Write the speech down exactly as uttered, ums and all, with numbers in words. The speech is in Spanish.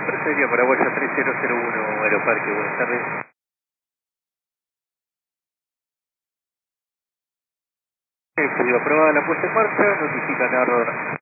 Presidencia Paraguaya tres cero cero uno, Aeroparque, buenas tardes. Estudio aprobada la puesta en marcha, notifican a